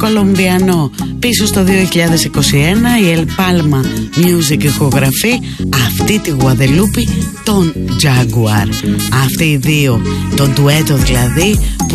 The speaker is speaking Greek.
κολομβιανό. Πίσω στο 2021 η El Palma Music ηχογραφεί αυτή τη Γουαδελούπη, τον Jaguar. Αυτοί οι δύο, τον ντουέτο δηλαδή,